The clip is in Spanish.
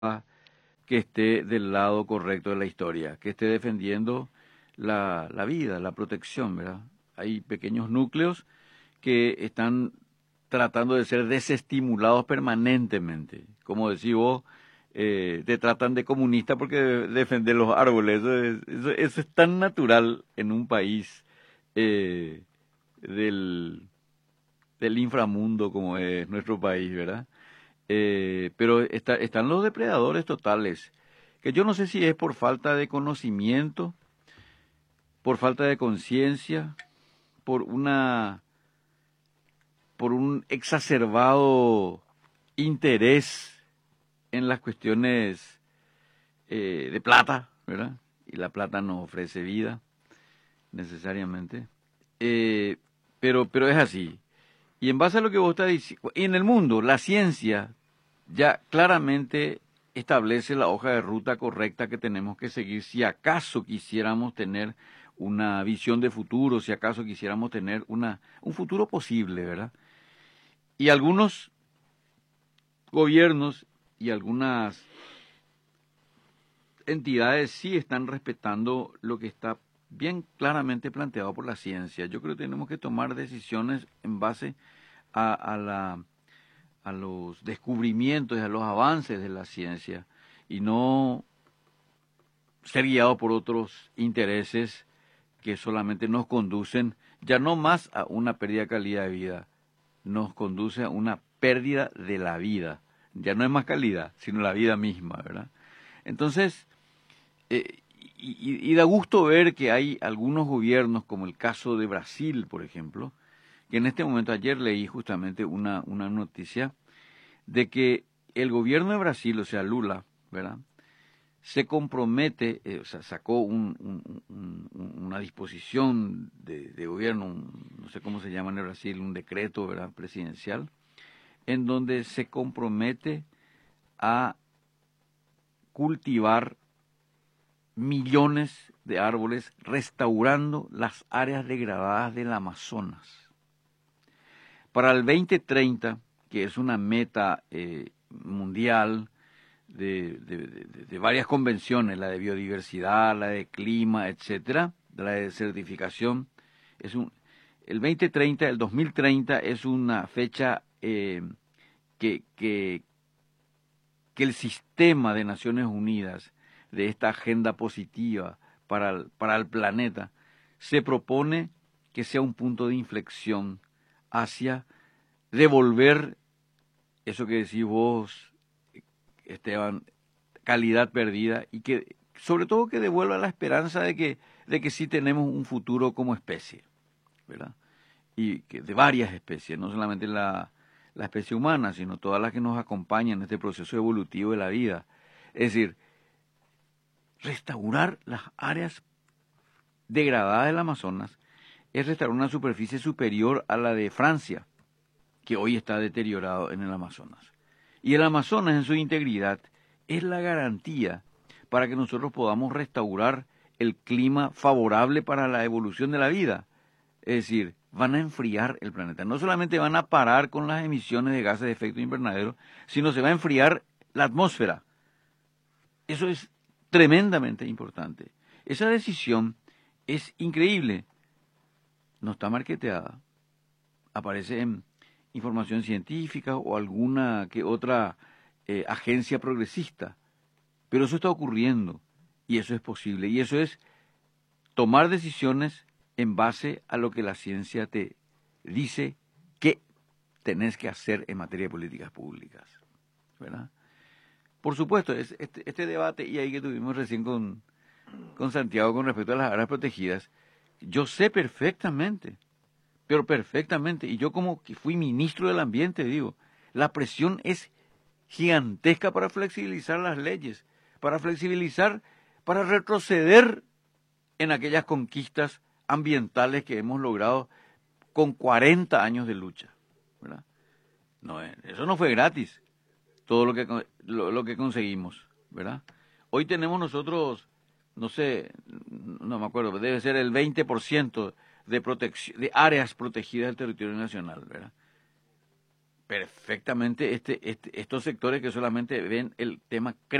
que esté del lado correcto de la historia, que esté defendiendo la vida, la protección, ¿verdad? Hay pequeños núcleos que están tratando de ser desestimulados permanentemente. Como decís vos, te tratan de comunista porque defender los árboles. Eso es tan natural en un país eh, del, del inframundo como es nuestro país, ¿verdad? Pero están los depredadores totales, que yo no sé si es por falta de conocimiento, por falta de conciencia, por por un exacerbado interés en las cuestiones de plata, ¿verdad? Y la plata no ofrece vida, necesariamente. Eh, pero es así. Y en base a lo que vos estás diciendo, en el mundo, la ciencia ya claramente establece la hoja de ruta correcta que tenemos que seguir si acaso quisiéramos tener una visión de futuro, si acaso quisiéramos tener un futuro posible, ¿verdad? Y algunos gobiernos y algunas entidades sí están respetando lo que está bien claramente planteado por la ciencia. Yo creo que tenemos que tomar decisiones en base a a los descubrimientos y a los avances de la ciencia y no ser guiados por otros intereses que solamente nos conducen ya no más a una pérdida de calidad de vida, nos conduce a una pérdida de la vida. Ya no es más calidad, sino la vida misma, ¿verdad? Entonces, y da gusto ver que hay algunos gobiernos, como el caso de Brasil, por ejemplo, que en este momento, ayer leí justamente una noticia de que el gobierno de Brasil, o sea, Lula, ¿verdad?, se compromete, o sea, sacó una disposición de gobierno, no sé cómo se llama en el Brasil, un decreto, ¿verdad?, presidencial, en donde se compromete a cultivar millones de árboles restaurando las áreas degradadas del Amazonas. Para el 2030, que es una meta mundial de varias convenciones, la de biodiversidad, la de clima, etcétera, la de certificación, es el 2030, el 2030 es una fecha que, que, que el sistema de Naciones Unidas, de esta agenda positiva para el planeta, se propone que sea un punto de inflexión hacia devolver eso que decís vos, Esteban, calidad perdida, y que sobre todo que devuelva la esperanza de que sí tenemos un futuro como especie, ¿verdad? Y que de varias especies, no solamente la especie humana, sino todas las que nos acompañan en este proceso evolutivo de la vida. Es decir, restaurar las áreas degradadas del Amazonas es restaurar una superficie superior a la de Francia, que hoy está deteriorado en el Amazonas. Y el Amazonas en su integridad es la garantía para que nosotros podamos restaurar el clima favorable para la evolución de la vida. Es decir, van a enfriar el planeta. No solamente van a parar con las emisiones de gases de efecto invernadero, sino se va a enfriar la atmósfera. Eso es tremendamente importante. Esa decisión es increíble. No está marketeada. Aparece en información científica o alguna que otra agencia progresista. Pero eso está ocurriendo y eso es posible. Y eso es tomar decisiones en base a lo que la ciencia te dice que tenés que hacer en materia de políticas públicas, ¿verdad? Por supuesto, este debate y ahí que tuvimos recién con Santiago con respecto a las áreas protegidas, yo sé perfectamente, pero perfectamente, y yo como que fui ministro del ambiente, digo, la presión es gigantesca para flexibilizar las leyes, para flexibilizar, para retroceder en aquellas conquistas ambientales que hemos logrado con 40 años de lucha, ¿verdad? No, eso no fue gratis, todo lo que conseguimos, ¿verdad? Hoy tenemos nosotros, no sé, no me acuerdo, debe ser el 20% de áreas protegidas del territorio nacional, ¿verdad? perfectamente estos sectores que solamente ven el tema